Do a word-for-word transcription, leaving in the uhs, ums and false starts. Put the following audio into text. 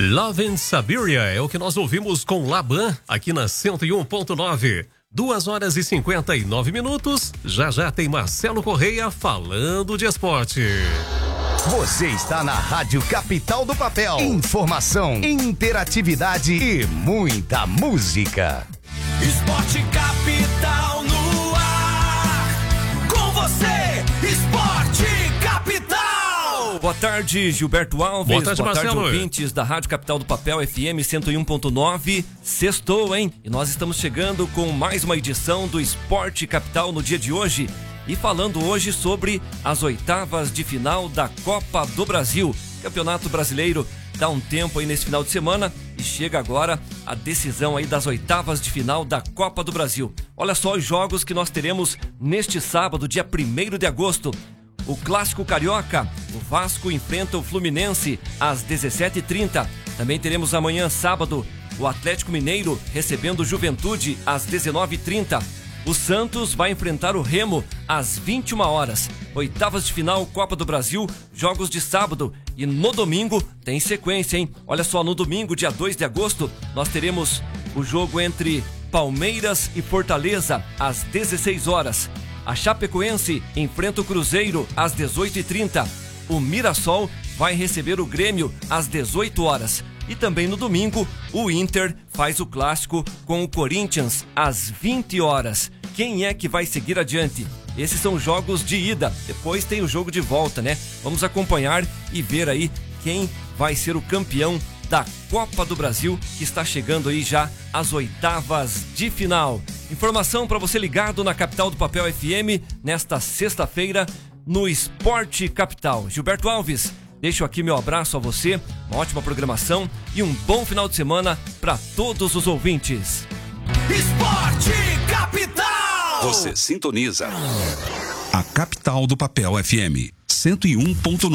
Love in Siberia é o que nós ouvimos com Laban aqui na cento e um ponto nove. Duas horas e cinquenta e nove minutos. Já já tem Marcelo Correia falando de esporte. Você está na Rádio Capital do Papel. Informação, interatividade e muita música. Esporte Capital no ar. Com você, Esporte Capital. Boa tarde, Gilberto Alves. Boa tarde, Boa tarde, Marcelo. ouvintes da Rádio Capital do Papel F M cento e um ponto nove. Sextou, hein? E nós estamos chegando com mais uma edição do Esporte Capital no dia de hoje. E falando hoje sobre as oitavas de final da Copa do Brasil. Campeonato Brasileiro dá um tempo aí nesse final de semana e chega agora a decisão aí das oitavas de final da Copa do Brasil. Olha só os jogos que nós teremos neste sábado, dia primeiro de agosto. O Clássico Carioca, o Vasco enfrenta o Fluminense às dezessete e trinta. Também teremos amanhã, sábado, o Atlético Mineiro recebendo o Juventude às dezenove e trinta. O Santos vai enfrentar o Remo às vinte e uma horas. Oitavas de final, Copa do Brasil, jogos de sábado. E no domingo tem sequência, hein? Olha só, no domingo, dia dois de agosto, nós teremos o jogo entre Palmeiras e Fortaleza às dezesseis horas. A Chapecoense enfrenta o Cruzeiro às dezoito e trinta. O Mirassol vai receber o Grêmio às dezoito horas. E também no domingo, o Inter faz o clássico com o Corinthians às vinte horas. Quem é que vai seguir adiante? Esses são jogos de ida. Depois tem o jogo de volta, né? Vamos acompanhar e ver aí quem vai ser o campeão da Copa do Brasil, que está chegando aí já às oitavas de final. Informação para você ligado na Capital do Papel F M nesta sexta-feira no Esporte Capital. Gilberto Alves, deixo aqui meu abraço a você, uma ótima programação e um bom final de semana para todos os ouvintes. Esporte Capital. Você sintoniza a Capital do Papel F M cento e um ponto nove.